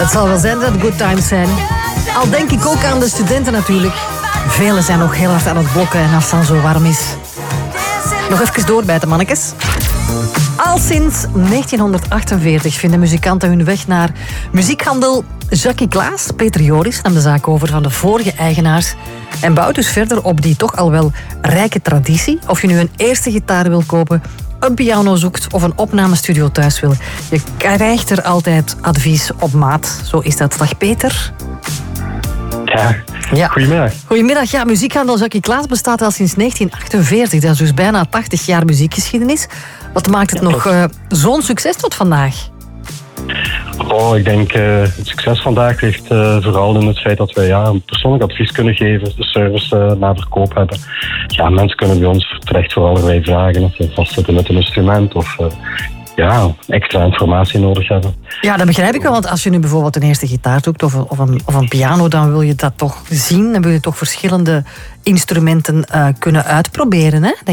Het zal wel zijn dat het good times zijn. Al denk ik ook aan de studenten natuurlijk. Velen zijn nog heel hard aan het blokken en als het dan zo warm is. Nog even doorbijten, mannetjes. Al sinds 1948 vinden muzikanten hun weg naar muziekhandel Jackie Claes. Peter Joris nam de zaak over van de vorige eigenaars en bouwt dus verder op die toch al wel rijke traditie. Of je nu een eerste gitaar wil kopen, een piano zoekt of een opnamestudio thuis wil. Je krijgt er altijd advies op maat. Zo is dat. Dag Peter. Ja, goedemiddag. Goedemiddag. Ja, muziekhandel Jackie Claes bestaat al sinds 1948. Dat is dus bijna 80 jaar muziekgeschiedenis. Wat maakt het nog zo'n succes tot vandaag? Ik denk het succes vandaag ligt vooral in het feit dat wij een persoonlijk advies kunnen geven, de service na verkoop hebben. Ja, mensen kunnen bij ons terecht voor allerlei vragen of ze vastzitten met een instrument of extra informatie nodig hebben. Ja, dat begrijp ik wel, want als je nu bijvoorbeeld een eerste gitaar zoekt of een piano, dan wil je dat toch zien. Dan wil je toch verschillende instrumenten kunnen uitproberen, hè?